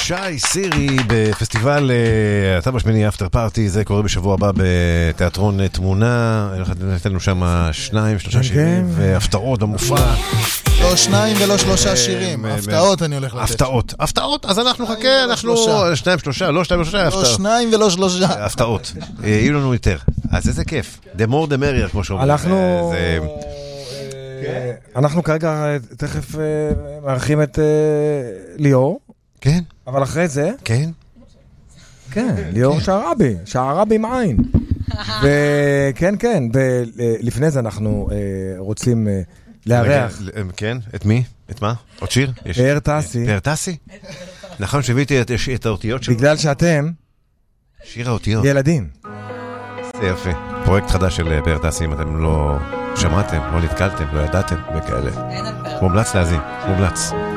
שי סירי בפסטיבל אתה בשמיני אפטר פארטי, זה קורה בשבוע הבא בתיאטרון תמונה. ניתן לנו שם 2-3 שירים והפתעות במופע. לא 2 ולא 3 שירים, הפתעות אני הולך לתת. הפתעות, אז אנחנו חכה, אנחנו 2-3, לא 2-3, לא 2 ולא 3 הפתעות, יהיו לנו יותר, אז איזה כיף, the more the merrier כמו שאומרים. אנחנו כרגע תכף מארחים את ליאור. כן. אבל אחרי זה... כן. כן, ליאור שערבי עם עין. וכן, כן, ולפני זה אנחנו רוצים לארח. כן, את מי? את מה? עוד שיר? פאר טסי. פאר טסי? נכון שהבאתי את האותיות שלו. בגלל שאתם... שיר האותיות. ילדים. זה יפה. פרויקט חדש של פאר טסי, אם אתם לא שמעתם, לא נתקלתם, לא ידעתם, וכאלה. מומלץ להזין, מומלץ.